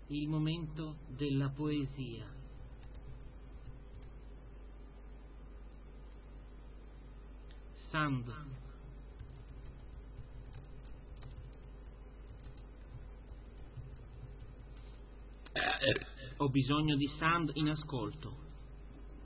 il momento della poesia. Sand. Ho bisogno di Sand in ascolto.